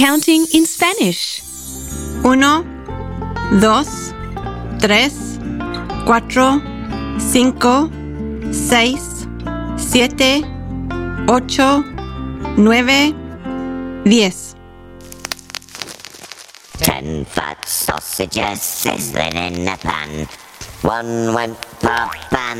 Counting in Spanish. 1, 2, 3, 4, 5, 6, 7, 8, 9, 10. 10 fat sausages sizzling in a pan. One went pop and